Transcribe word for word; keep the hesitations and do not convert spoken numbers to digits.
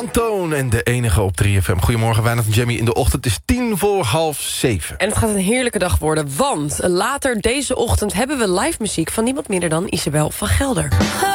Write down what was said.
Antoon en de enige op drie F M. Goedemorgen, Wijnand en Jamie in de ochtend. Het is tien voor half zeven. En het gaat een heerlijke dag worden, want later deze ochtend hebben we live muziek van niemand minder dan Isabel van Gelder.